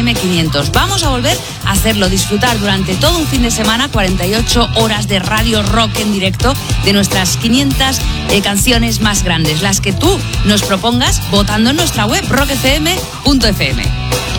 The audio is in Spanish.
FM 500. Vamos a volver a hacerlo, disfrutar durante todo un fin de semana, 48 horas de radio rock en directo de nuestras 500 canciones más grandes, las que tú nos propongas votando en nuestra web rockfm.fm.